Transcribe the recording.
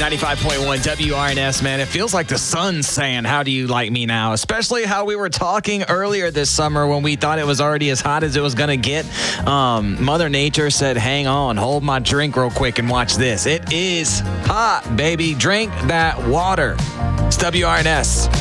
95.1 WRNS, man. It feels like the sun's saying, how do you like me now? Especially how we were talking earlier this summer when we thought it was already as hot as it was going to get. Mother Nature said, hang on, hold my drink real quick and watch this. It is hot, baby. Drink that water. It's WRNS.